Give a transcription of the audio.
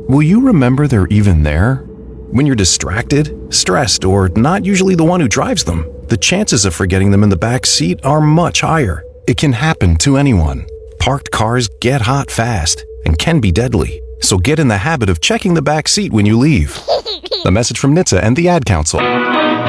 Will you remember they're even there? When you're distracted, stressed, or not usually the one who drives them, the chances of forgetting them in the back seat are much higher. It can happen to anyone. Parked cars get hot fast and can be deadly, so get in the habit of checking the back seat when you leave. A message from NHTSA and the Ad Council.